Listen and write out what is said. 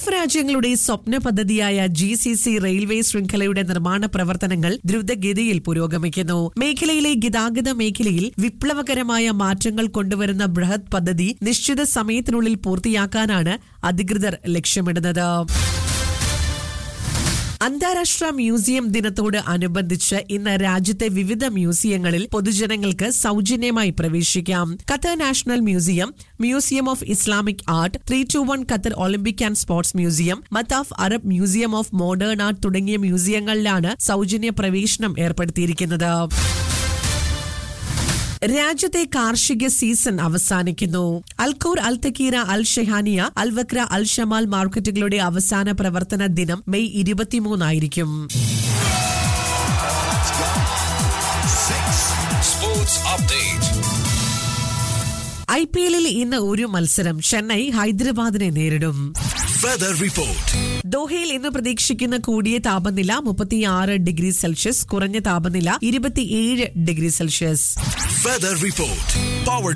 രാജ്യങ്ങളുടെ സ്വപ്ന പദ്ധതിയായ GCC railway ശൃംഖലയുടെ നിർമ്മാണ പ്രവർത്തനങ്ങൾ ദ്രുതഗതിയിൽ പുരോഗമിക്കുന്നു. മേഖലയിലെ ഗതാഗത മേഖലയിൽ വിപ്ലവകരമായ മാറ്റങ്ങൾ കൊണ്ടുവരുന്ന ബൃഹത് പദ്ധതി നിശ്ചിത സമയത്തിനുള്ളിൽ പൂർത്തിയാക്കാനാണ് അധികൃതർ ലക്ഷ്യമിടുന്നത്. അന്താരാഷ്ട്ര മ്യൂസിയം ദിനത്തോട് അനുബന്ധിച്ച് ഇന്ന് രാജ്യത്തെ വിവിധ മ്യൂസിയങ്ങളിൽ പൊതുജനങ്ങൾക്ക് സൗജന്യമായി പ്രവേശിക്കാം. Qatar national museum, museum of Islamic art, 321 Qatar Olympic and sports museum, Mataf Arab museum of modern art തുടങ്ങിയ മ്യൂസിയങ്ങളിലാണ് സൗജന്യ പ്രവേശനം ഏർപ്പെടുത്തിയിരിക്കുന്നത്. രാജ്യത്തെ കാർഷിക സീസൺ അവസാനിക്കുന്നു. അൽഖൂർ, അൽ തക്കീര, അൽ ഷെഹാനിയ, അൽ വക്ര, അൽ ഷമാൽ മാർക്കറ്റുകളുടെ അവസാന പ്രവർത്തന ദിനം മെയ് 23 ആയിരിക്കും. IPL-ൽ ഇന്ന് ഒരു മത്സരം. ചെന്നൈ ഹൈദരാബാദിനെ നേരിടും. ദോഹയിൽ ഇന്ന് പ്രതീക്ഷിക്കുന്ന കൂടിയ താപനില 36 ഡിഗ്രി സെൽഷ്യസ്, കുറഞ്ഞ താപനില 27 ഡിഗ്രി സെൽഷ്യസ്.